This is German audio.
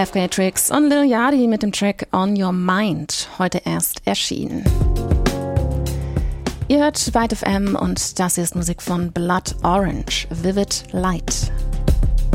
FKA Twigs und Lil Yachty mit dem Track On Your Mind, heute erst erschienen. Ihr hört Byte FM und das hier ist Musik von Blood Orange, Vivid Light.